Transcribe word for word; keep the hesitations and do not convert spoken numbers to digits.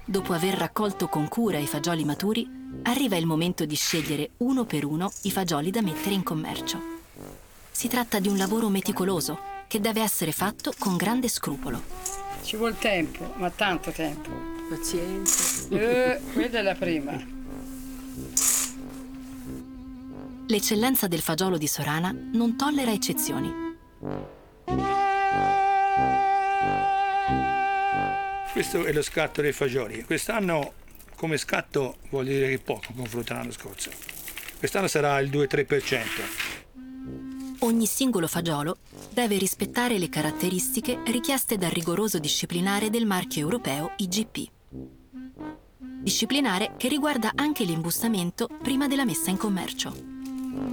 Dopo aver raccolto con cura i fagioli maturi, arriva il momento di scegliere uno per uno i fagioli da mettere in commercio. Si tratta di un lavoro meticoloso che deve essere fatto con grande scrupolo. Ci vuole tempo, ma tanto tempo. Pazienza. Eh, quella è la prima. L'eccellenza del fagiolo di Sorana non tollera eccezioni. Questo è lo scatto dei fagioli. Quest'anno come scatto vuol dire che poco confronto all'anno scorso. Quest'anno sarà il due tre per cento. Ogni singolo fagiolo deve rispettare le caratteristiche richieste dal rigoroso disciplinare del marchio europeo I G P. Disciplinare che riguarda anche l'imbustamento prima della messa in commercio.